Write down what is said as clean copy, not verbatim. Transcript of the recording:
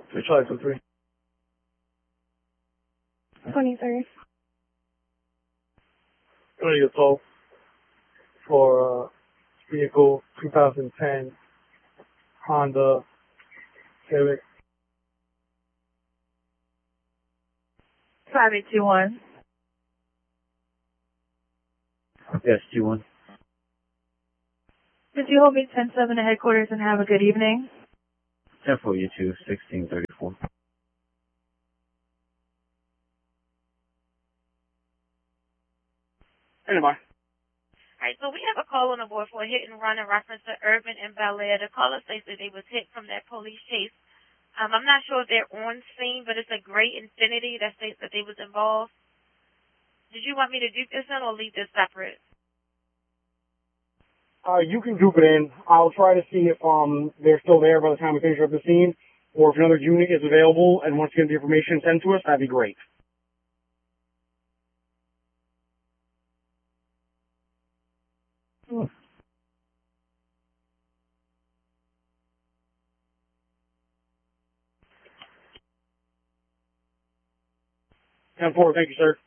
Charlie 23. 23rd. Going to get told for vehicle 2010 Honda Civic. 5821. Yes, 2-1. Could you hold me 10-7 at headquarters and have a good evening? 10-4, you 2, 1634. Anyway. Alright, so we have a call on the board for a hit and run in reference to Urban and Bel Air. The caller states that they was hit from that police chase. I'm not sure if they're on scene, but it's a gray Infiniti that states that they was involved. Did you want me to dupe this in or leave this separate? You can dupe it in. I'll try to see if they're still there by the time we finish up the scene, or if another unit is available and wants to get the information sent to us, that'd be great. Hmm. 10-4, thank you, sir.